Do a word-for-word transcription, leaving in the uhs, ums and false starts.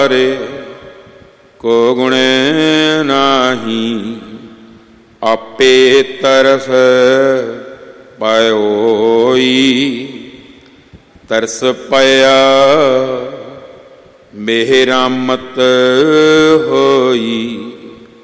रे को गुणे नाही, आपे तरस पायोई। तरस पाया मेहरामत होई,